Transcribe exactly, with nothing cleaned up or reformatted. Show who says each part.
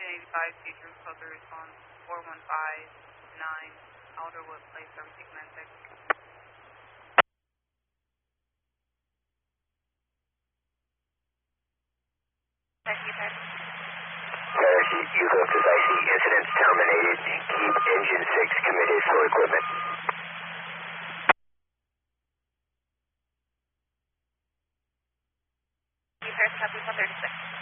Speaker 1: eighty-five, Seatrium, closer response, four one five nine, Alderwood Place, Overseas Mantic.
Speaker 2: You looked as I see incidents terminated. Keep engine six committed for equipment.
Speaker 1: Copy one thirty-six.